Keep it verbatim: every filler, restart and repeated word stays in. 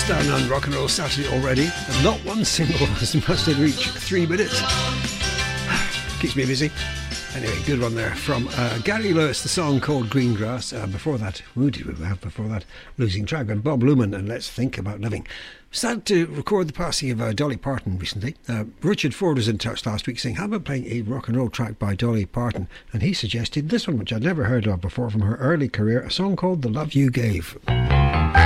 Almost done on Rock and Roll Saturday already, and not one single has managed to reach three minutes. Keeps me busy. Anyway, good one there from uh, Gary Lewis, the song called Greengrass. Uh, before that, who did we have before that? Losing Track, and Bob Luman and Let's Think About Living. Sad to record the passing of uh, Dolly Parton recently. Uh, Richard Ford was in touch last week saying, how about playing a rock and roll track by Dolly Parton? And he suggested this one, which I'd never heard of before from her early career, a song called The Love You Gave.